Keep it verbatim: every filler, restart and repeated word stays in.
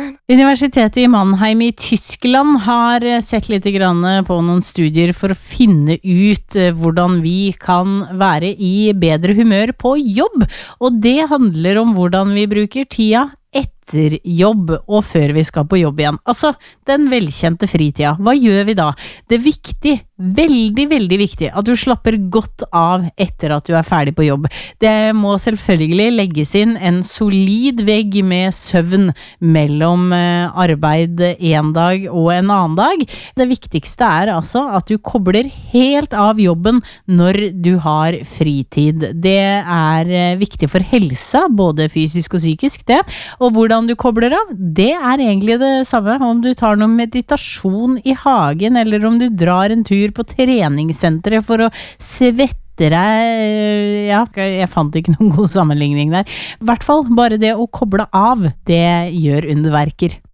Universitetet i Mannheim i Tyskland har sett litt grann på noen studier for å finne ut hvordan vi kan være i bedre humør på jobb, og det handler om hvordan vi bruker tida etter jobb og før vi skal på jobb igjen. Altså, den velkjente fritida. Hva gjør vi da? Det er viktig, veldig, veldig viktig at du slapper godt av etter at du er ferdig på jobb. Det må selvfølgelig legges inn en solid vegg med søvn mellom arbeid en dag og en annen dag. Det viktigste er altså at du kobler helt av jobben når du har fritid. Det er viktig for helsa, både fysisk og psykisk det. Og hvordan du kobler av, det er egentlig det samme om du tar noe meditasjon i hagen, eller om du drar en tur på treningssenteret for å svette deg. Ja, jeg fant ikke noen god sammenligning der. I hvert fall, bare det å koble av, det gjør underverker.